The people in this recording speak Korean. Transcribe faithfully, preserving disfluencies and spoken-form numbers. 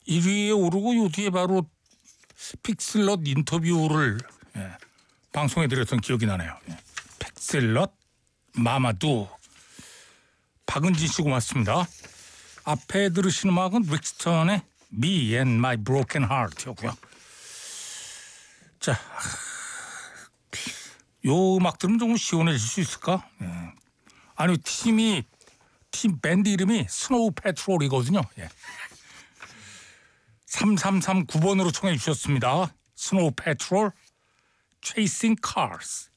일 위에 오르고 요 뒤에 바로 픽슬럿 인터뷰를 예, 방송해드렸던 기억이 나네요. 예. 픽슬럿 마마두 박은진 씨 고맙습니다. 앞에 들으신 음악은 릭스턴의 Me and My Broken Heart였고요. 자, 요 음악 들으면 좀 시원해질 수 있을까? 예. 아니 팀이 팀 밴드 이름이 스노우 패트롤이거든요. 예. 삼삼삼구 번으로 청해 주셨습니다. 스노우 패트롤 Chasing Cars.